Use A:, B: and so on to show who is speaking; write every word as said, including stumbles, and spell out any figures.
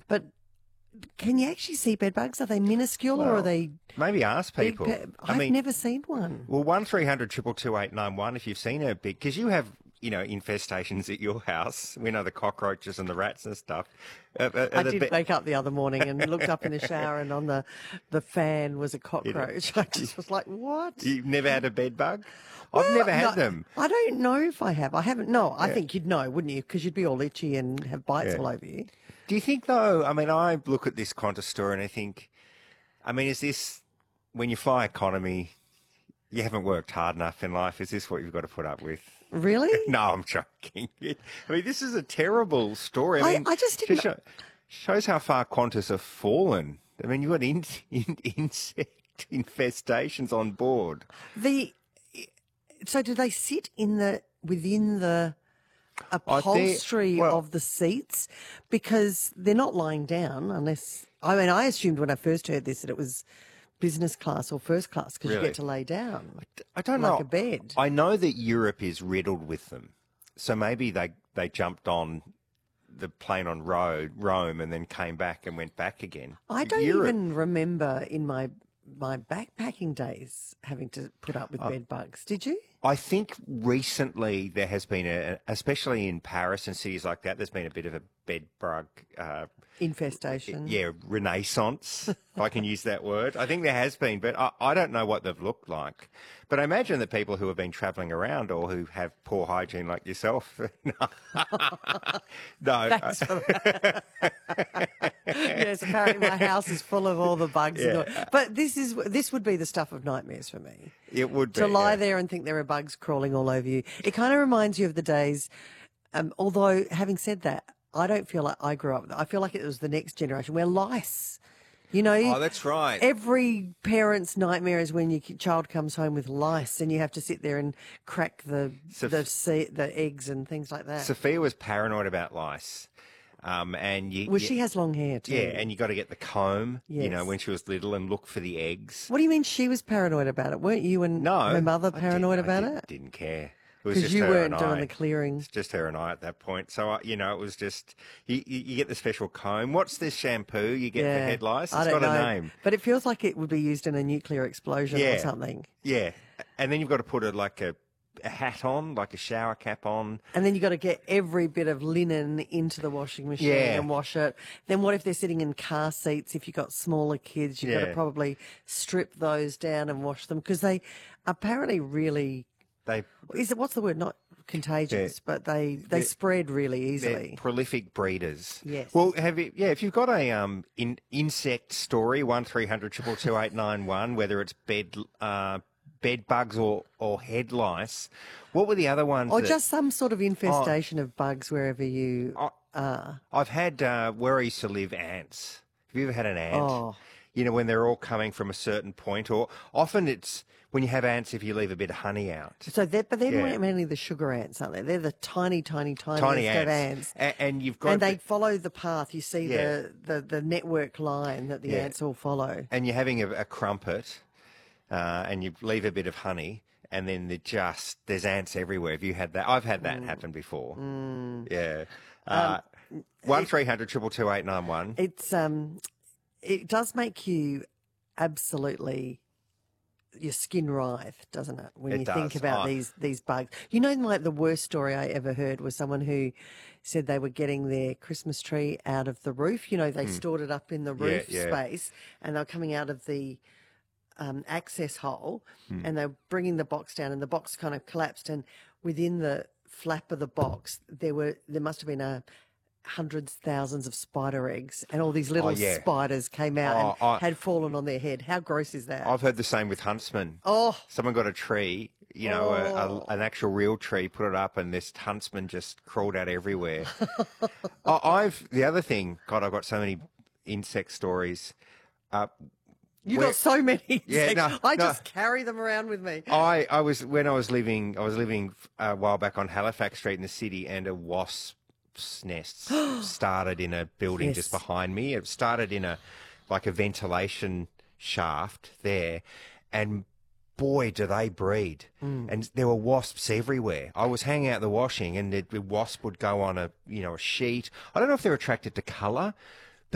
A: But can you actually see bed bugs? Are they minuscule or are
B: Well,
A: they
B: Maybe ask
A: big?
B: people.
A: Pe-
B: I
A: I've
B: mean,
A: never seen one.
B: well, one three hundred two two eight nine one if you've seen a big, because you have, you know, infestations at your house. We know the cockroaches and the rats and stuff. Uh, uh,
A: I
B: the
A: did
B: be-
A: wake up the other morning and looked up in the shower, and on the, the fan was a cockroach. I just was like, what?
B: You've never had a bed bug? I've
A: Well,
B: never had
A: no,
B: them.
A: I don't know if I have. I haven't. No, I
B: Yeah.
A: think you'd know, wouldn't you? Because you'd be all itchy and have bites
B: Yeah.
A: all over you.
B: Do you think, though, I mean, I look at this Qantas story and I think, I mean, is this, when you fly economy, you haven't worked hard enough in life? Is this what you've got to put up with?
A: Really?
B: No, I'm joking. I mean, this is a terrible story. I
A: I-
B: mean,
A: I just didn't-
B: show- shows how far Qantas have fallen. I mean, you've got in, in, insect infestations on board.
A: The so do they sit in the within the upholstery
B: well-
A: of the seats, because they're not lying down unless I mean I assumed when I first heard this that it was business class or first class because you
B: Really?
A: get to lay down.
B: I don't
A: Like
B: know.
A: a bed.
B: I know that Europe is riddled with them. So maybe they, they jumped on the plane on road, Rome and then came back and went back again.
A: I don't
B: Europe-
A: even remember in my my backpacking days having to put up with
B: Oh.
A: bed bugs. Did you?
B: I think recently there has been a, especially in Paris and cities like that, there's been a bit of a bed bug, uh,
A: Infestation.
B: yeah, renaissance, if I can use that word. I think there has been, but I, I don't know what they've looked like. But I imagine that people who have been travelling around or who have poor hygiene like yourself, no, no.
A: Thanks for that. Yes, apparently my house is full of all the bugs. and all-
B: Yeah.
A: But this is this would be the stuff of nightmares for me.
B: It would be.
A: To lie
B: yeah.
A: there and think there are bugs crawling all over you. It kind of reminds you of the days, um, although having said that, I don't feel like I grew up. I feel like it was the next generation where lice, you know.
B: Oh, that's right.
A: Every parent's nightmare is when your ki- child comes home with lice and you have to sit there and crack the
B: So-
A: the se- the eggs and things like that.
B: Sophia was paranoid about lice. Um, and you,
A: well,
B: you-
A: she has long hair too.
B: yeah, and you got to get the comb, you know,
A: Yes.
B: when she was little and look for the eggs.
A: What do you mean she was paranoid about it? Weren't you and
B: No,
A: her mother
B: I
A: paranoid
B: didn't- I
A: about
B: didn't-
A: it?
B: Didn't care. It was
A: Because
B: just
A: you
B: her
A: weren't
B: and
A: doing
B: I.
A: the clearing.
B: It's just her and I at that point. So, I, you know, it was just, you, you you get the special comb. What's this shampoo you get for head lice?
A: I
B: It's
A: don't
B: got
A: know.
B: a name.
A: But it feels like it would be used in a nuclear explosion or
B: Yeah.
A: something.
B: Yeah. And then you've got to put a, like a, a hat on, like a shower cap on.
A: And then you've got to get every bit of linen into the washing machine
B: Yeah.
A: and wash it. Then what if they're sitting in car seats? If you've got smaller kids, you've got to
B: Yeah.
A: probably strip those down and wash them because they apparently really,
B: They,
A: is it, what's the word? Not contagious, but they, they spread really
B: they're
A: easily.
B: prolific breeders.
A: Yes.
B: Well, have you? Yeah, if you've got a um in, insect story, one three hundred two two two eight nine one, whether it's bed uh bed bugs or or head lice, what were the other ones?
A: Or
B: that-
A: just some sort of infestation of bugs wherever you
B: I-
A: are.
B: I've had uh, where I used to live ants. Have you ever had an ant?
A: Oh.
B: You know, when they're all coming from a certain point, or often it's when you have ants if you leave a bit of honey out.
A: So they're, but they're
B: Yeah.
A: mainly the sugar ants, aren't they? They're the tiny, tiny, tiny,
B: Tiny
A: of
B: ants.
A: ants.
B: A- and you've got
A: And
B: to-
A: they follow the path. You see
B: Yeah.
A: the, the, the network line that the
B: Yeah.
A: ants all follow.
B: and you're having a, a crumpet, uh, and you leave a bit of honey, and then they just there's ants everywhere. Have you had that? I've had
A: Mm.
B: that happen before. Yeah. Uh, one three hundred two two eight nine one.
A: It's um, it does make you absolutely your skin writhe, doesn't it? When
B: It
A: you think
B: does.
A: about
B: Oh.
A: these these bugs. You know, like the worst story I ever heard was someone who said they were getting their Christmas tree out of the roof. You know, they stored it up in the
B: Hmm. Yeah,
A: roof
B: yeah.
A: space, and they're coming out of the um, access hole,
B: Hmm.
A: and they're bringing the box down, and the box kind of collapsed, and within the flap of the box, there were there must have been a hundreds, thousands of spider eggs, and all these little
B: Oh, yeah.
A: spiders came out and
B: Oh, I-
A: had fallen on their head. How gross is that?
B: I've heard the same with huntsmen.
A: oh,
B: Someone got a tree, you know, a,
A: Oh.
B: a, an actual real tree, put it up, and this huntsman just crawled out everywhere. I I've the other thing, God, I've got so many insect stories. Uh,
A: you
B: where-
A: got so many.
B: Yeah,
A: insects.
B: no,
A: I
B: no.
A: just carry them around with me.
B: I, I was when I was living I was living uh, a while back on Halifax Street in the city, and a wasp's nest started in a building
A: Yes.
B: just behind me. It started in a like a ventilation shaft there, and boy, do they breed!
A: Mm.
B: And there were wasps everywhere. I was hanging out the washing, and the, the wasp would go on a you know a sheet. I don't know if they're attracted to colour,